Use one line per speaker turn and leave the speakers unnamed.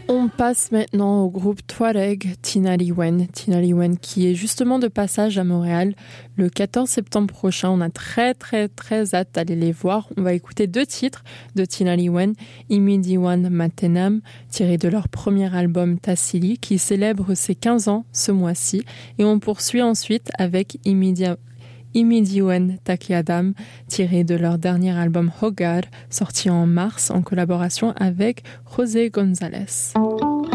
On passe maintenant au groupe Touareg Tinariwen. Tinariwen qui est justement de passage à Montréal le 14 septembre prochain. On a très hâte d'aller les voir. On va écouter 2 titres de Tinariwen, Imidiwan Matenam, tiré de leur premier album Tassili, qui célèbre ses 15 ans ce mois-ci. Et on poursuit ensuite avec Imidiwen Takiadam, tiré de leur dernier album Hogar, sorti en mars en collaboration avec José González.